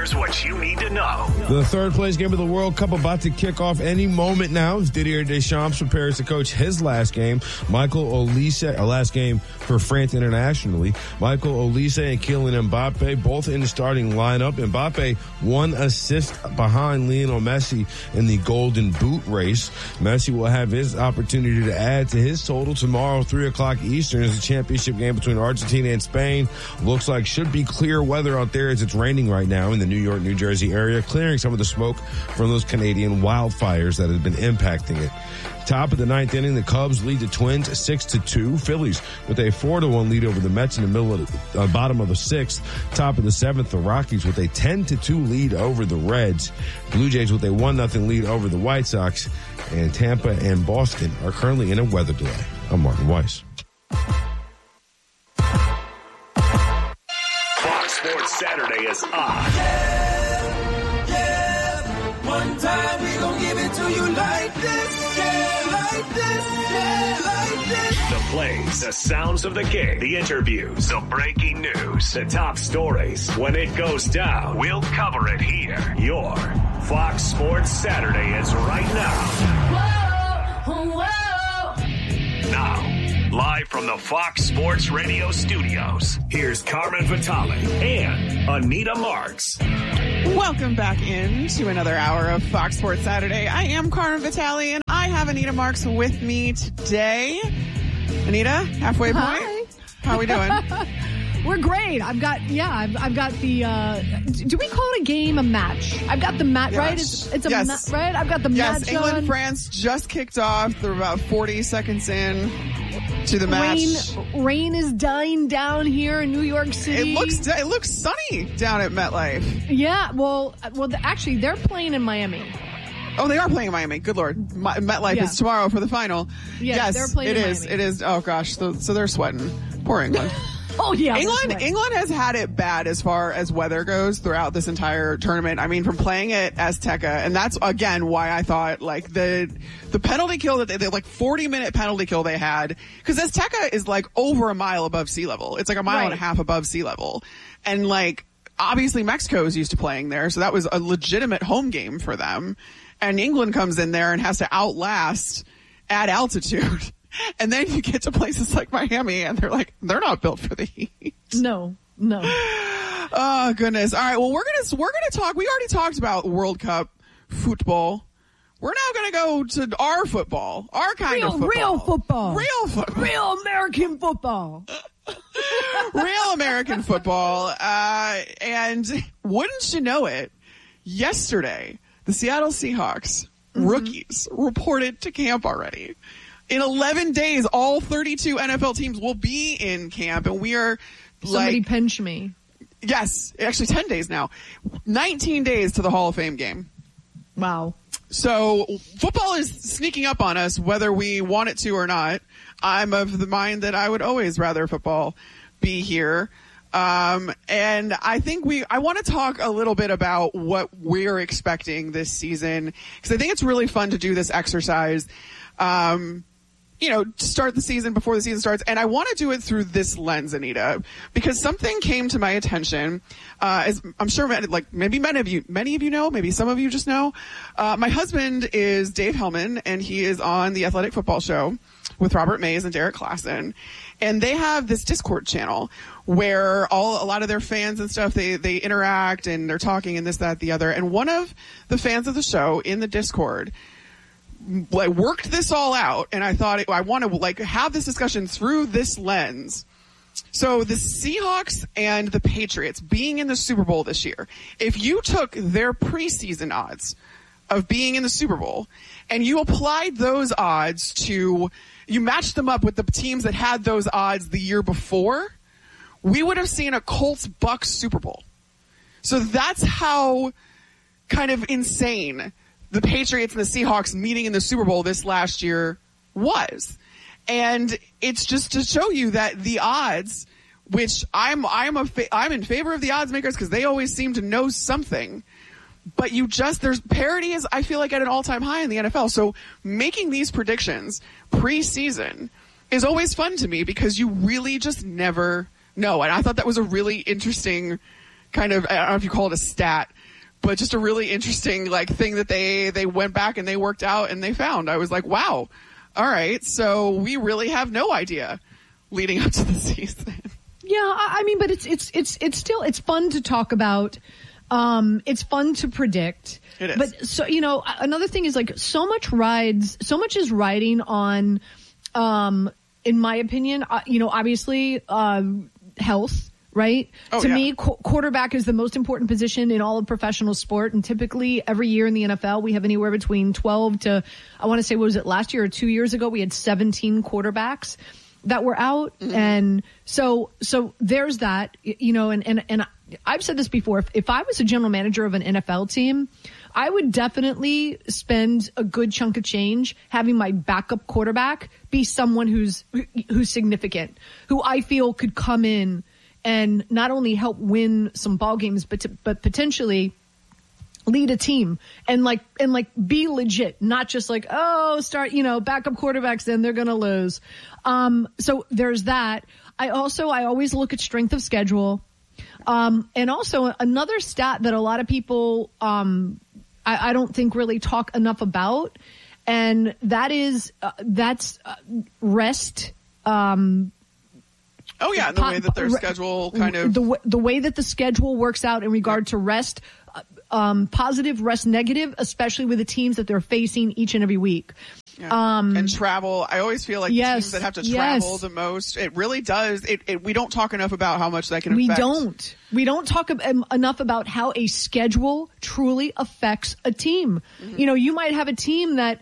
Here's what you need to know. The third place game of the World Cup about to kick off any moment now as Didier Deschamps prepares to coach his last game. Michael Olise, last game for France internationally. Michael Olise and Kylian Mbappe both in the starting lineup. Mbappe 1 assist behind Lionel Messi in the Golden Boot race. Messi will have his opportunity to add to his total tomorrow, 3 o'clock Eastern, as the championship game between Argentina and Spain. Looks like should be clear weather out there as it's raining right now in the New York, New Jersey area, clearing some of the smoke from those Canadian wildfires that have been impacting it. Top of the ninth inning, the Cubs lead the Twins 6-2. Phillies with a 4-1 lead over the Mets in the middle of the bottom of the sixth. Top of the seventh, the Rockies with a 10-2 lead over the Reds. Blue Jays with a 1-0 lead over the White Sox. And Tampa and Boston are currently in a weather delay. I'm Martin Weiss. Fox Sports Saturday is on. Yeah. One time we gon' give it to you like this. Yeah, like this. Yeah, like this. The plays, the sounds of the game, the interviews, the breaking news, the top stories. When it goes down, we'll cover it here. Your Fox Sports Saturday is right now. Whoa, whoa. Now, live from the Fox Sports Radio studios, here's Carmen Vitale and Anita Marks. Welcome back into another hour of Fox Sports Saturday. I am Carmen Vitale, and I have Anita Marks with me today. Anita, halfway point. Hi. How are we doing? We're great. I've got the, do we call it a game, a match? I've got the match, Yeah, right? match. It's a Yes. match, right? I've got the Yes, match England, on. France just kicked off. They're about 40 seconds in to the match. Rain is dying down here in New York City. It looks sunny down at MetLife. Yeah, well, actually, they're playing in Miami. Oh, they are playing in Miami. Good Lord. MetLife Yeah. is tomorrow for the final. Yeah, yes, they're playing it in is. Miami. It is. Oh, gosh. So they're sweating. Poor England. Oh, yeah. England has had it bad as far as weather goes throughout this entire tournament. I mean, from playing at Azteca, and that's again why I thought like the penalty kill that they like 40-minute penalty kill they had, because Azteca is like over a mile above sea level. It's like a mile and a half above sea level, and like obviously Mexico is used to playing there, so that was a legitimate home game for them. And England comes in there and has to outlast at altitude. And then you get to places like Miami and they're not built for the heat. No. Oh goodness. All right. Well, we're going to talk. We already talked about World Cup football. We're now going to go to our football, our kind of football. Real football. Real football. Real American football. Real American football. And wouldn't you know it, yesterday, the Seattle Seahawks rookies reported to camp already. In 11 days, all 32 NFL teams will be in camp, and we are Somebody pinch me. Yes, actually 10 days now. 19 days to the Hall of Fame game. Wow. So football is sneaking up on us, whether we want it to or not. I'm of the mind that I would always rather football be here. And I think I want to talk a little bit about what we're expecting this season, because I think it's really fun to do this exercise. To start the season before the season starts. And I want to do it through this lens, Anita, because something came to my attention, as I'm sure maybe many of you know, maybe some of you just know. My husband is Dave Hellman, and he is on the Athletic Football Show with Robert Mays and Derek Klassen. And they have this Discord channel where a lot of their fans and stuff, they interact and they're talking and this, that, the other. And one of the fans of the show in the Discord worked this all out, and I thought I want to have this discussion through this lens. So the Seahawks and the Patriots being in the Super Bowl this year, if you took their preseason odds of being in the Super Bowl and you applied those odds you matched them up with the teams that had those odds the year before, we would have seen a Colts-Bucks Super Bowl. So that's how kind of insane the Patriots and the Seahawks meeting in the Super Bowl this last year was. And it's just to show you that the odds, which I'm in favor of the odds makers because they always seem to know something, but there's parity is, I feel like, at an all-time high in the NFL. So making these predictions preseason is always fun to me because you really just never know. And I thought that was a really interesting kind of, I don't know if you call it a stat, but just a really interesting thing that they went back and they worked out and they found. I was like, wow, all right, so we really have no idea leading up to the season. Yeah, I mean, but it's still fun to talk about. It's fun to predict. It is. But so another thing is so much is riding on, in my opinion, obviously health. Right? To me, quarterback is the most important position in all of professional sport. And typically every year in the NFL, we have anywhere between 12 to, I want to say, what was it, last year or 2 years ago? We had 17 quarterbacks that were out. Mm-hmm. And so there's that, and I've said this before. If I was a general manager of an NFL team, I would definitely spend a good chunk of change having my backup quarterback be someone who's significant, who I feel could come in and not only help win some ball games, but potentially lead a team and be legit, not just start, backup quarterbacks, then they're going to lose. So there's that. I always look at strength of schedule. And also another stat that a lot of people, I don't think really talk enough about. And that is, that's rest. Oh yeah, the way that their schedule kind of the way that the schedule works out in regard to rest, positive, rest negative, especially with the teams that they're facing each and every week. Yeah. And travel. I always feel like the teams that have to travel the most, it really does. We don't talk enough about how much that can affect. We don't talk enough about how a schedule truly affects a team. Mm-hmm. You might have a team that,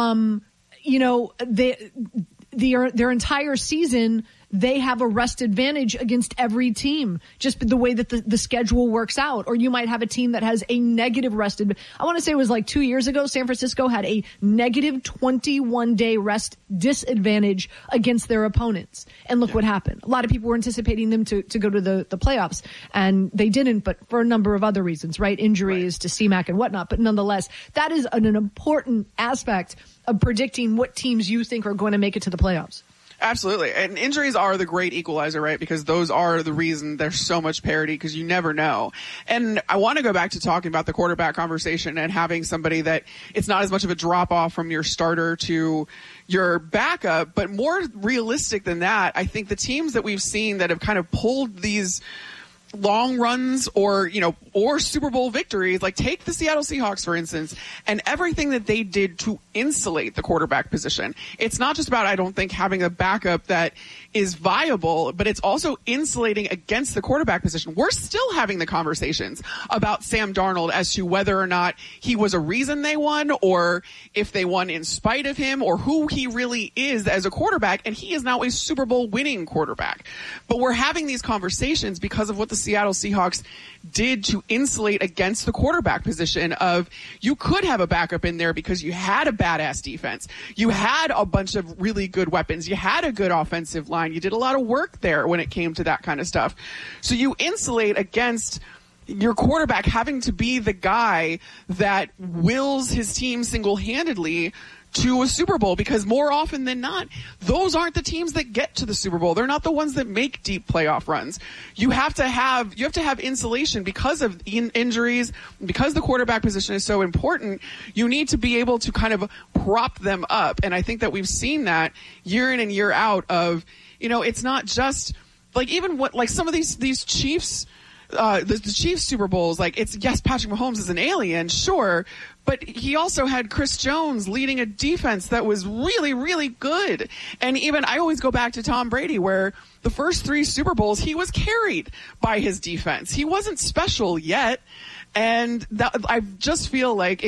their entire season, they have a rest advantage against every team, just the way that the schedule works out. Or you might have a team that has a negative rest. I want to say it was 2 years ago, San Francisco had a negative 21-day rest disadvantage against their opponents. And look what happened. A lot of people were anticipating them to go to the playoffs, and they didn't, but for a number of other reasons, right? Injuries to CMAC and whatnot. But nonetheless, that is an important aspect of predicting what teams you think are going to make it to the playoffs. Absolutely. And injuries are the great equalizer, right? Because those are the reason there's so much parity, because you never know. And I want to go back to talking about the quarterback conversation and having somebody that it's not as much of a drop off from your starter to your backup, but more realistic than that. I think the teams that we've seen that have kind of pulled these long runs or Super Bowl victories, take the Seattle Seahawks, for instance, and everything that they did to insulate the quarterback position. It's not just about, I don't think, having a backup that is viable, but it's also insulating against the quarterback position. We're still having the conversations about Sam Darnold as to whether or not he was a reason they won, or if they won in spite of him, or who he really is as a quarterback. And he is now a Super Bowl winning quarterback. But we're having these conversations because of what the Seattle Seahawks did to insulate against the quarterback position of, you could have a backup in there because you had a badass defense. You had a bunch of really good weapons. You had a good offensive line. You did a lot of work there when it came to that kind of stuff. So you insulate against your quarterback having to be the guy that wills his team single-handedly to a Super Bowl, because more often than not, those aren't the teams that get to the Super Bowl. They're not the ones that make deep playoff runs. You have to have insulation because of injuries, because the quarterback position is so important. You need to be able to kind of prop them up. And I think that we've seen that year in and year out of, it's not just even what, some of these Chiefs, the Chiefs Super Bowls, yes, Patrick Mahomes is an alien, sure, but he also had Chris Jones leading a defense that was really, really good. And even I always go back to Tom Brady, where the first 3 Super Bowls, he was carried by his defense. He wasn't special yet. And I just feel like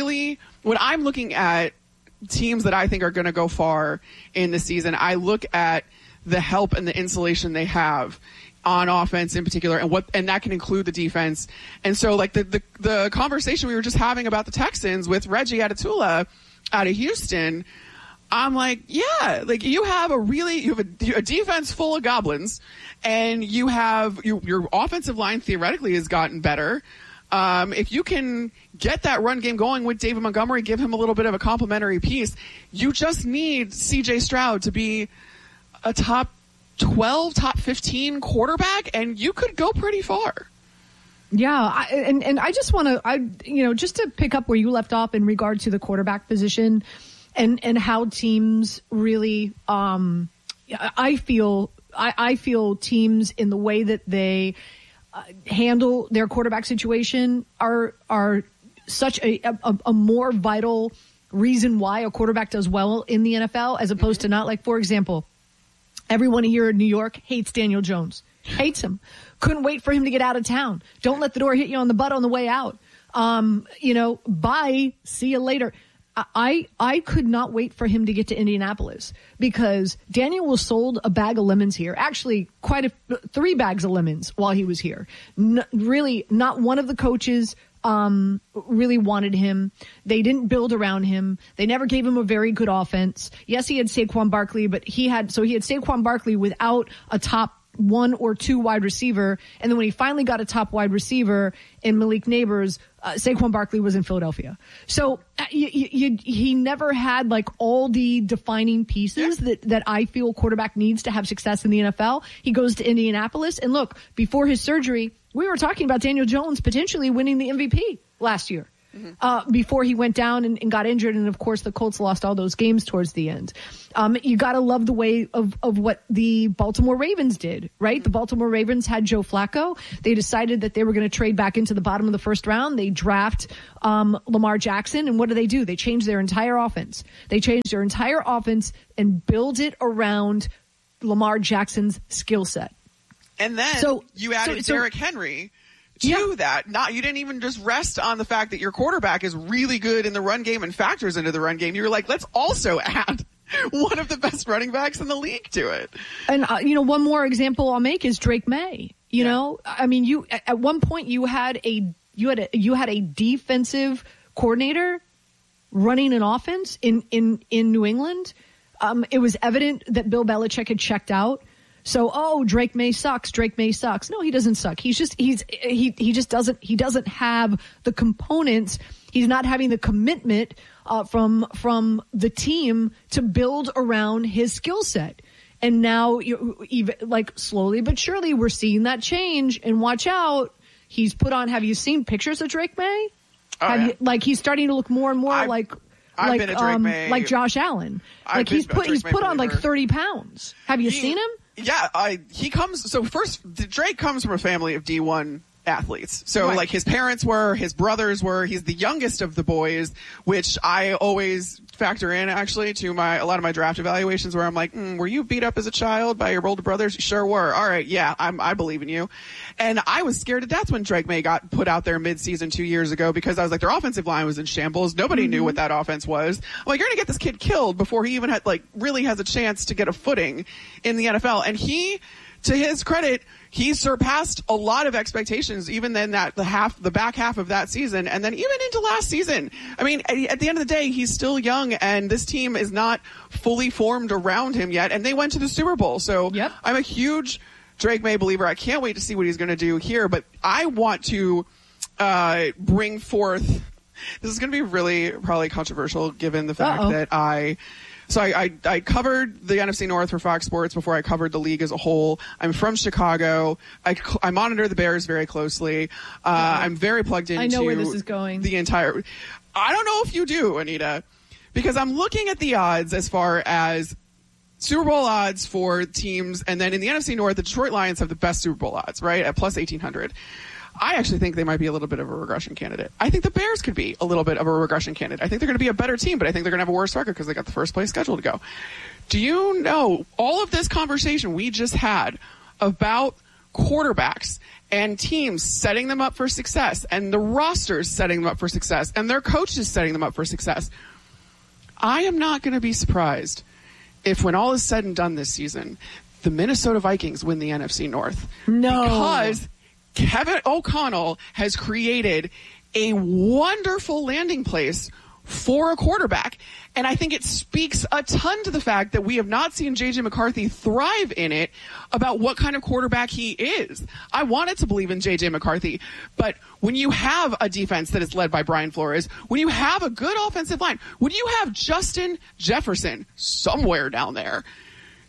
when I'm looking at teams that I think are going to go far in the season, I look at the help and the insulation they have on offense in particular, and that can include the defense. And so the conversation we were just having about the Texans with Reggie Atatula out of Houston, I'm like, yeah, you have a defense full of goblins, and you have your offensive line theoretically has gotten better. If you can get that run game going with David Montgomery, give him a little bit of a complimentary piece, you just need CJ Stroud to be a top 12, top 15 quarterback, and you could go pretty far. Yeah, and I just want to, just to pick up where you left off in regard to the quarterback position and how teams really, I feel teams in the way that they handle their quarterback situation are such a more vital reason why a quarterback does well in the NFL as opposed to not. Like, for example, everyone here in New York hates Daniel Jones. Hates him. Couldn't wait for him to get out of town. Don't let the door hit you on the butt on the way out. Bye. See you later. I could not wait for him to get to Indianapolis because Daniel was sold a bag of lemons here. Actually, 3 bags of lemons while he was here. Really, not one of the coaches really wanted him. They didn't build around him. They never gave him a very good offense. Yes, he had Saquon Barkley, but he had Saquon Barkley without a top 1 or 2 wide receiver. And then when he finally got a top wide receiver in Malik Neighbors, Saquon Barkley was in Philadelphia. So he never had like all the defining pieces that I feel quarterback needs to have success in the NFL. He goes to Indianapolis, and look, before his surgery, we were talking about Daniel Jones potentially winning the MVP last year. Before he went down and got injured. And of course, the Colts lost all those games towards the end. You got to love the way of what the Baltimore Ravens did, right? The Baltimore Ravens had Joe Flacco. They decided that they were going to trade back into the bottom of the first round. They draft Lamar Jackson. And what do? They changed their entire offense. They changed their entire offense and build it around Lamar Jackson's skill set. And then you added Derrick Henry to that. You didn't even just rest on the fact that your quarterback is really good in the run game and factors into the run game. You were like, let's also add one of the best running backs in the league to it. And, one more example I'll make is Drake May. At one point you had a defensive coordinator running an offense in New England. It was evident that Bill Belichick had checked out. So, Drake May sucks. Drake May sucks. No, he doesn't suck. He doesn't have the components. He's not having the commitment from the team to build around his skill set. And now, even like slowly but surely, we're seeing that change. And watch out, he's put on. Have you seen pictures of Drake May? He's starting to look more and more like Josh Allen. He's put on like 30 pounds. Have you seen him? Yeah, he comes. So first, Drake comes from a family of D1 athletes. So like his parents were, his brothers were. He's the youngest of the boys, which I always factor in actually to a lot of my draft evaluations where I'm like, were you beat up as a child by your older brothers? You sure were. All right, yeah, I believe in you. And I was scared to death when Drake May got put out there mid-season 2 years ago because I was like, their offensive line was in shambles. Nobody knew what that offense was. I'm like, you're going to get this kid killed before he even really has a chance to get a footing in the NFL. And he, to his credit, he surpassed a lot of expectations, even then the back half of that season, and then even into last season. I mean, at the end of the day, he's still young, and this team is not fully formed around him yet, and they went to the Super Bowl. So I'm a huge Drake May believer. I can't wait to see what he's going to do here, but I want to bring forth. This is going to be really probably controversial given the fact that I covered the NFC North for Fox Sports before I covered the league as a whole. I'm from Chicago. I monitor the Bears very closely. I'm very plugged into. I know where this is going. The entire. I don't know if you do, Anita, because I'm looking at the odds as far as Super Bowl odds for teams, and then in the NFC North, the Detroit Lions have the best Super Bowl odds, right, at plus 1,800. I actually think they might be a little bit of a regression candidate. I think the Bears could be a little bit of a regression candidate. I think they're going to be a better team, but I think they're going to have a worse record because they got the first place schedule to go. Do you know all of this conversation we just had about quarterbacks and teams setting them up for success and the rosters setting them up for success and their coaches setting them up for success? I am not going to be surprised if when all is said and done this season, the Minnesota Vikings win the NFC North. No. Because Kevin O'Connell has created a wonderful landing place for a quarterback. And I think it speaks a ton to the fact that we have not seen J.J. McCarthy thrive in it about what kind of quarterback he is. I wanted to believe in J.J. McCarthy, but when you have a defense that is led by Brian Flores, when you have a good offensive line, when you have Justin Jefferson somewhere down there,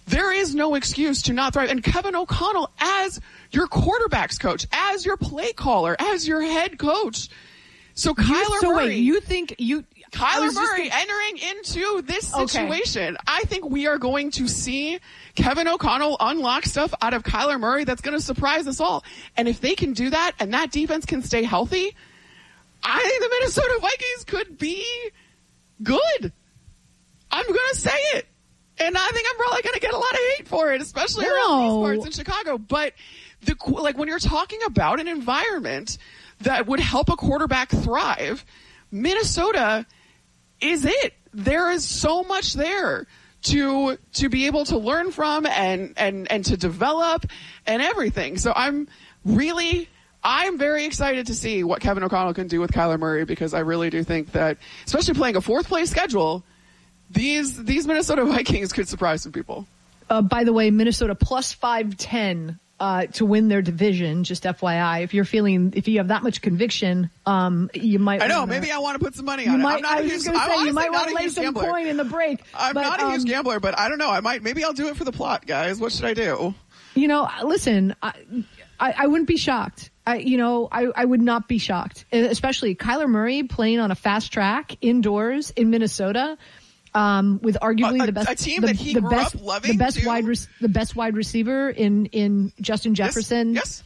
there is no excuse to not thrive. And Kevin O'Connell, as your quarterback's coach, as your play caller, as your head coach. So Kyler Murray. Wait, you think Kyler Murray entering into this situation, I think we are going to see Kevin O'Connell unlock stuff out of Kyler Murray that's going to surprise us all. And if they can do that and that defense can stay healthy, I think the Minnesota Vikings could be good. I'm going to say it. And I think I'm probably going to get a lot of hate for it, especially around these parts in Chicago. But when you're talking about an environment that would help a quarterback thrive, Minnesota is it. There is so much there to be able to learn from and to develop and everything. So I'm very excited to see what Kevin O'Connell can do with Kyler Murray, because I really do think that, especially playing a fourth place schedule, these Minnesota Vikings could surprise some people. By the way, Minnesota plus 510 to win their division. Just FYI, if you have that much conviction, you might. I know. Maybe I want to put some money on it. I was going to say you might want to lay some coin in the break. I'm not a huge gambler, but I don't know. Maybe I'll do it for the plot, guys. What should I do? Listen, I wouldn't be shocked. I would not be shocked, especially Kyler Murray playing on a fast track indoors in Minnesota. With arguably the best, a team that he grew up loving, the best wide receiver in Justin Jefferson. Yes.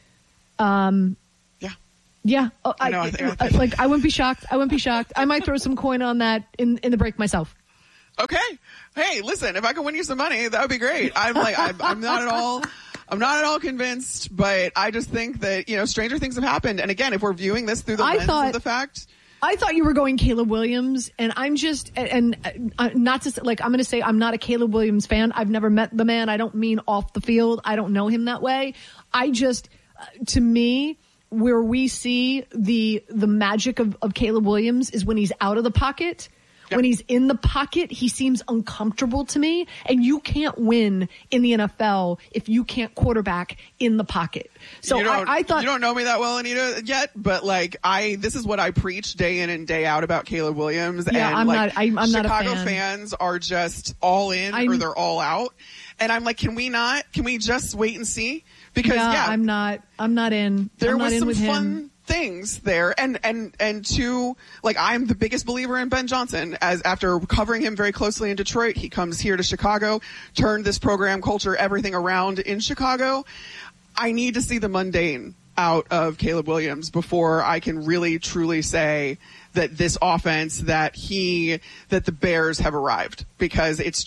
Yeah. I wouldn't be shocked. I might throw some coin on that in the break myself. Okay. Hey, listen, if I could win you some money, that would be great. I'm not at all convinced, but I just think that, stranger things have happened. And again, if we're viewing this through the lens of the fact. I thought you were going Caleb Williams, and I'm just, and not to, I'm going to say I'm not a Caleb Williams fan. I've never met the man. I don't mean off the field. I don't know him that way. I just, to me, where we see the magic of Caleb Williams is when he's out of the pocket. Yep. When he's in the pocket, he seems uncomfortable to me, and you can't win in the NFL if you can't quarterback in the pocket. So I thought, you don't know me that well, Anita, yet, but this is what I preach day in and day out about Caleb Williams. Yeah, and I'm not a Chicago fan. Fans are just all in or they're all out. And I'm like, can we just wait and see? Because I'm not in. There was some with fun him. Things there, and to I'm the biggest believer in Ben Johnson. As after covering him very closely in Detroit, he comes here to Chicago, turned this program culture, everything around in Chicago. I need to see the mundane out of Caleb Williams before I can really truly say that this offense, that the Bears have arrived, because it's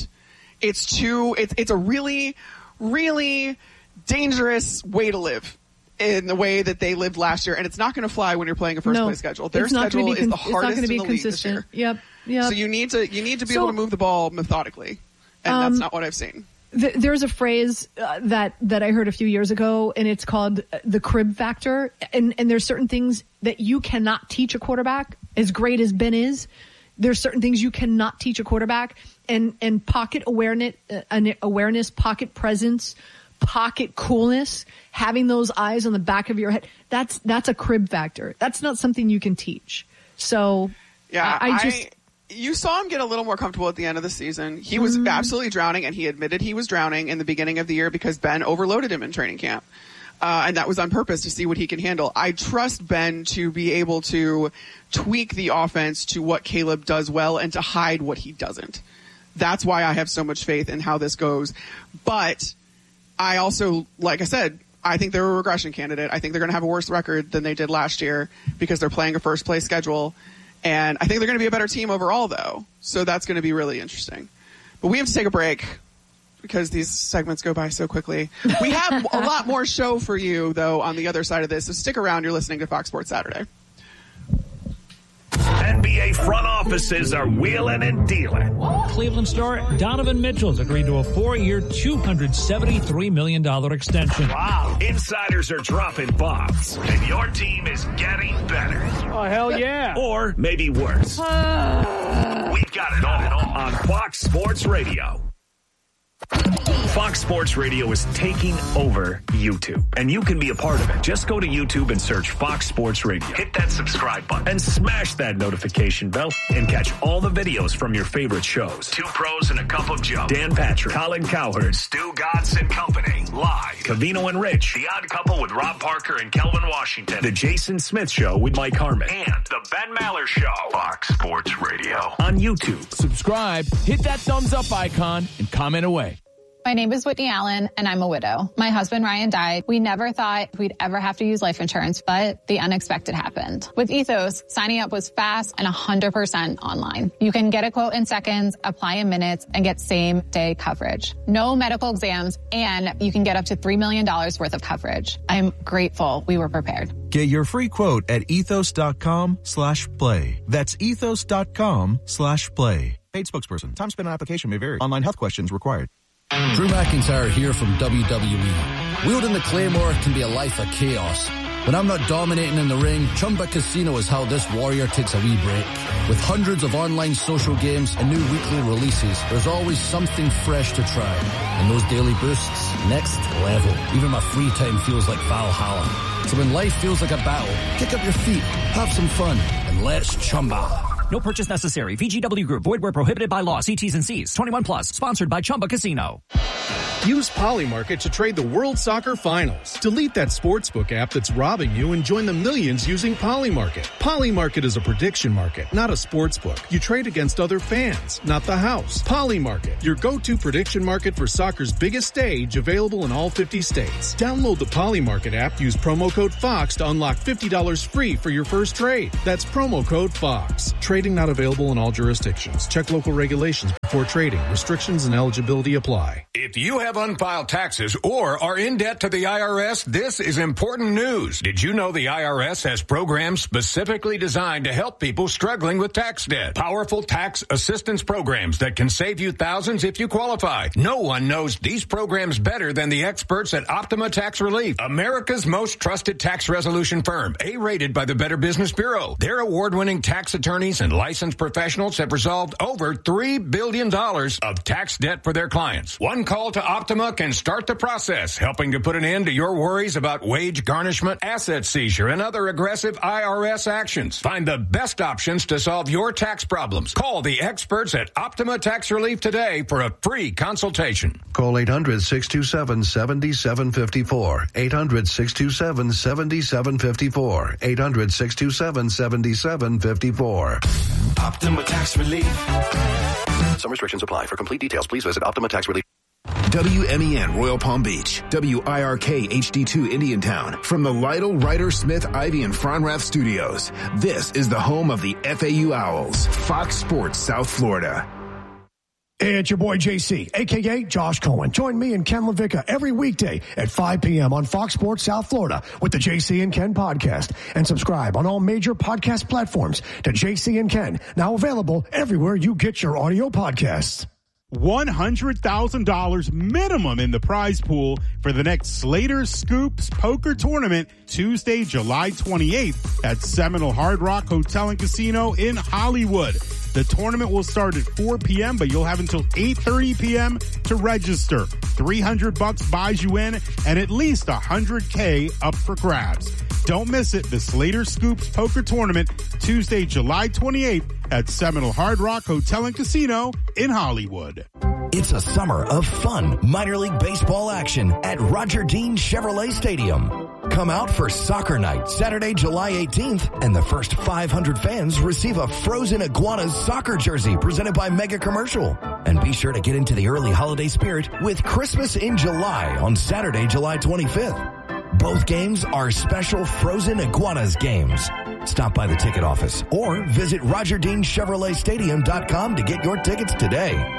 a really, really dangerous way to live. In the way that they lived last year, and it's not going to fly when you're playing a first place schedule. Their schedule is the hardest in the league this year. Yep. So you need to be able to move the ball methodically, and that's not what I've seen. There's a phrase that I heard a few years ago, and it's called the crib factor. And there's certain things that you cannot teach a quarterback. As great as Ben is, there's certain things you cannot teach a quarterback, and pocket awareness, pocket presence, pocket coolness, having those eyes on the back of your head, that's a crib factor. That's not something you can teach. So you saw him get a little more comfortable at the end of the season. He was absolutely drowning, and he admitted he was drowning in the beginning of the year because Ben overloaded him in training camp. And that was on purpose to see what he can handle. I trust Ben to be able to tweak the offense to what Caleb does well and to hide what he doesn't. That's why I have so much faith in how this goes. But I also, like I said, I think they're a regression candidate. I think they're going to have a worse record than they did last year because they're playing a first-place schedule. And I think they're going to be a better team overall, though. So that's going to be really interesting. But we have to take a break because these segments go by so quickly. We have a lot more show for you, though, on the other side of this. So stick around. You're listening to Fox Sports Saturday. NBA front offices are wheeling and dealing. Cleveland star Donovan Mitchell's agreed to a 4-year, $273 million extension. Wow. Insiders are dropping bombs, and your team is getting better. Oh, hell yeah. Or maybe worse. We've got it all on Fox Sports Radio. Fox Sports Radio is taking over YouTube, and you can be a part of it. Just go to YouTube and search Fox Sports Radio. Hit that subscribe button and smash that notification bell and catch all the videos from your favorite shows. Two Pros and a Cup of Joe. Dan Patrick, Colin Cowherd, Stu Gatz and Company. Live. Covino and Rich. The Odd Couple with Rob Parker and Kelvin Washington. The Jason Smith Show with Mike Harmon. And the Ben Maller Show. Fox Sports Radio. On YouTube. Subscribe, hit that thumbs up icon, and comment away. My name is Whitney Allen, and I'm a widow. My husband, Ryan, died. We never thought we'd ever have to use life insurance, but the unexpected happened. With Ethos, signing up was fast and 100% online. You can get a quote in seconds, apply in minutes, and get same-day coverage. No medical exams, and you can get up to $3 million worth of coverage. I'm grateful we were prepared. Get your free quote at ethos.com/play. That's ethos.com/play. Paid spokesperson. Time spent on application may vary. Online health questions required. Drew McIntyre here from WWE. Wielding the Claymore can be a life of chaos. When I'm not dominating in the ring, Chumba Casino is how this warrior takes a wee break. With hundreds of online social games and new weekly releases, there's always something fresh to try. And those daily boosts, next level. Even my free time feels like Valhalla. So when life feels like a battle, kick up your feet, have some fun, and let's Chumba. No purchase necessary. VGW Group. Void where prohibited by law. See T's and C's. 21 plus. Sponsored by Chumba Casino. Use Polymarket to trade the World Soccer Finals. Delete that sportsbook app that's robbing you and join the millions using Polymarket. Polymarket is a prediction market, not a sportsbook. You trade against other fans, not the house. Polymarket, your go-to prediction market for soccer's biggest stage, available in all 50 states. Download the Polymarket app. Use promo code FOX to unlock $50 free for your first trade. That's promo code FOX. Trading not available in all jurisdictions. Check local regulations before trading. Restrictions and eligibility apply. If you have unfiled taxes or are in debt to the IRS, this is important news. Did you know the IRS has programs specifically designed to help people struggling with tax debt? Powerful tax assistance programs that can save you thousands if you qualify. No one knows these programs better than the experts at Optima Tax Relief, America's most trusted tax resolution firm, A-rated by the Better Business Bureau. Their award-winning tax attorneys and licensed professionals have resolved over $3 billion of tax debt for their clients. One call to Optima can start the process, helping to put an end to your worries about wage garnishment, asset seizure, and other aggressive IRS actions. Find the best options to solve your tax problems. Call the experts at Optima Tax Relief today for a free consultation. Call 800-627-7754. 800-627-7754. 800-627-7754. Optima Tax Relief. Some restrictions apply. For complete details, please visit Optima Tax Relief. WMEN Royal Palm Beach, WIRK HD2 Indiantown. From the Lytle, Ryder, Smith, Ivy, and Fronrath studios, this is the home of the FAU Owls, Fox Sports South Florida. Hey, it's your boy JC, a.k.a. Josh Cohen. Join me and Ken LaVicka every weekday at 5 p.m. on Fox Sports South Florida with the JC and Ken podcast. And subscribe on all major podcast platforms to JC and Ken, now available everywhere you get your audio podcasts. $100,000 minimum in the prize pool for the next Slater Scoops Poker Tournament, Tuesday, July 28th at Seminole Hard Rock Hotel and Casino in Hollywood. The tournament will start at 4 p.m., but you'll have until 8:30 p.m. to register. $300 buys you in and at least $100K up for grabs. Don't miss it. The Slater Scoops Poker Tournament, Tuesday, July 28th at Seminole Hard Rock Hotel and Casino in Hollywood. It's a summer of fun minor league baseball action at Roger Dean Chevrolet Stadium. Come out for Soccer Night, Saturday, July 18th, and the first 500 fans receive a Frozen Iguanas soccer jersey presented by Mega Commercial. And be sure to get into the early holiday spirit with Christmas in July on Saturday, July 25th. Both games are special Frozen Iguanas games. Stop by the ticket office or visit RogerDeanChevroletStadium.com to get your tickets today.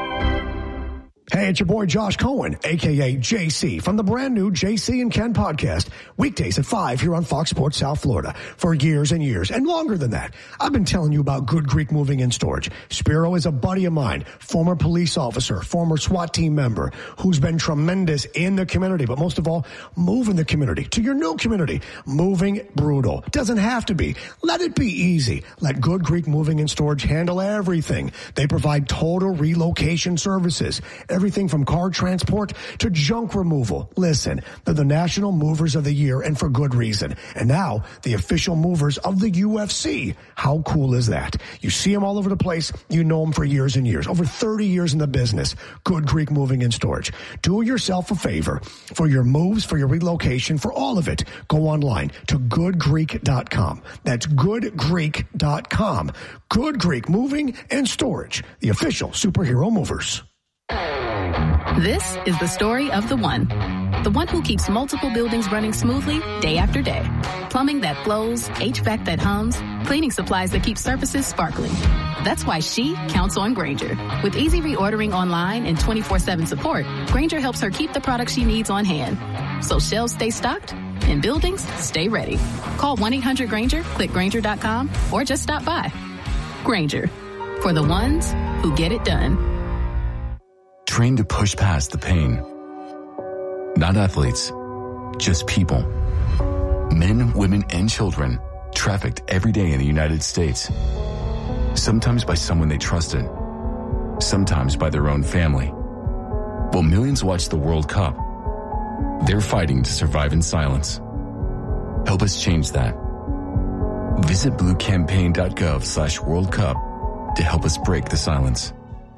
Hey, it's your boy Josh Cohen, a.k.a. JC, from the brand new JC and Ken podcast, weekdays at 5 here on Fox Sports South Florida. For years and years, and longer than that, I've been telling you about Good Greek Moving and Storage. Spiro is a buddy of mine, former police officer, former SWAT team member, who's been tremendous in the community, but most of all, moving the community to your new community. Moving brutal. Doesn't have to be. Let it be easy. Let Good Greek Moving and Storage handle everything. They provide total relocation services. everything from car transport to junk removal. Listen, they're the National Movers of the Year, and for good reason. And now, the official movers of the UFC. How cool is that? You see them all over the place. You know them for years and years. Over 30 years in the business. Good Greek Moving and Storage. Do yourself a favor. For your moves, for your relocation, for all of it, go online to goodgreek.com. That's goodgreek.com. Good Greek Moving and Storage, the official superhero movers. This is the story of the one who keeps multiple buildings running smoothly day after day. Plumbing that flows, HVAC that hums, cleaning supplies that keep surfaces sparkling. That's why she counts on Grainger. With easy reordering online and 24/7 support, Grainger helps her keep the products she needs on hand. So shelves stay stocked and buildings stay ready. Call 1-800-GRAINGER, click Grainger.com, or just stop by. Grainger, for the ones who get it done. Train to push past the pain. Not athletes, just people. Men, women, and children trafficked every day in the United States. Sometimes by someone they trusted, sometimes by their own family. While millions watch the World Cup, they're fighting to survive in silence. Help us change that. Visit bluecampaign.gov/World Cup to help us break the silence.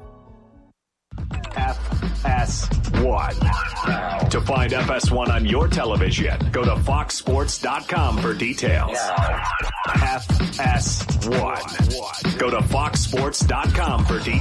FS1. To find FS1 on your television, go to foxsports.com for details. FS1. Go to foxsports.com for details.